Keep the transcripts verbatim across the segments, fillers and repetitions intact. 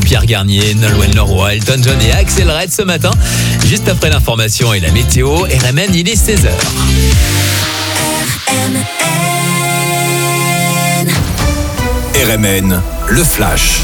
Pierre Garnier, Nolwenn Leroy, Elton John et Axel Red ce matin. Juste après l'information et la météo, R M N, il est seize heures. R M N, le Flash.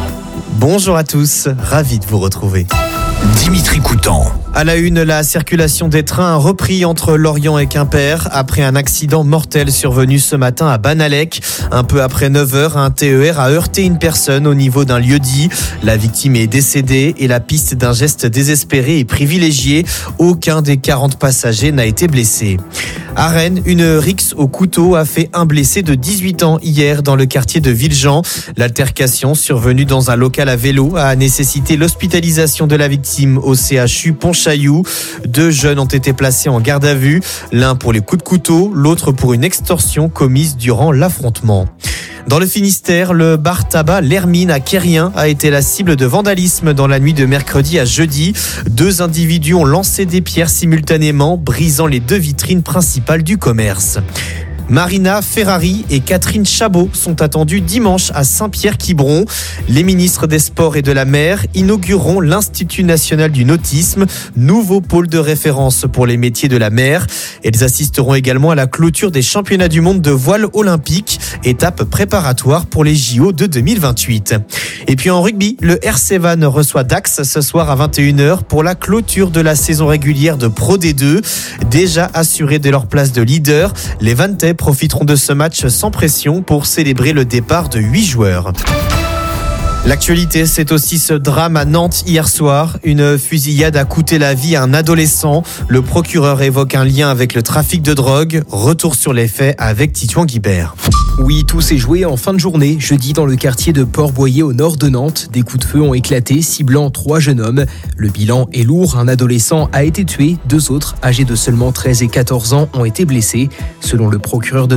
Bonjour à tous, ravi de vous retrouver. Dimitri Coutan. À la une, la circulation des trains a repris entre Lorient et Quimper après un accident mortel survenu ce matin à Banalec. Un peu après neuf heures, un T E R a heurté une personne au niveau d'un lieu-dit. La victime est décédée et la piste d'un geste désespéré est privilégiée. Aucun des quarante passagers n'a été blessé. À Rennes, une rixe au couteau a fait un blessé de dix-huit ans hier dans le quartier de Villejean. L'altercation survenue dans un local à vélo a nécessité l'hospitalisation de la victime au C H U Pontchaillou. Deux jeunes ont été placés en garde à vue, l'un pour les coups de couteau, l'autre pour une extorsion commise durant l'affrontement. Dans le Finistère, le bar tabac L'Hermine à Quérien a été la cible de vandalisme dans la nuit de mercredi à jeudi. Deux individus ont lancé des pierres simultanément, brisant les deux vitrines principales du commerce. Marina Ferrari et Catherine Chabot sont attendues dimanche à Saint-Pierre-Quiberon. Les ministres des Sports et de la Mer inaugureront l'Institut national du nautisme, nouveau pôle de référence pour les métiers de la mer. Elles assisteront également à la clôture des championnats du monde de voile olympique, étape préparatoire pour les J O de deux mille vingt-huit. Et puis en rugby, le R C Vannes reçoit Dax ce soir à vingt et une heures pour la clôture de la saison régulière de Pro D deux. Déjà assurés de leur place de leader, les Vannetais profiteront de ce match sans pression pour célébrer le départ de huit joueurs. L'actualité, c'est aussi ce drame à Nantes hier soir. Une fusillade a coûté la vie à un adolescent. Le procureur évoque un lien avec le trafic de drogue. Retour sur les faits avec Titouan Guibert. Oui, tout s'est joué en fin de journée, jeudi dans le quartier de Port-Boyer au nord de Nantes. Des coups de feu ont éclaté, ciblant trois jeunes hommes. Le bilan est lourd, un adolescent a été tué, deux autres, âgés de seulement treize et quatorze ans, ont été blessés. Selon le procureur de